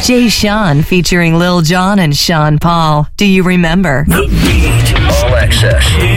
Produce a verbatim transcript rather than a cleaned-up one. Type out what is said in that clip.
Jay Sean featuring Lil Jon and Sean Paul. Do you remember? The Beat. All Access.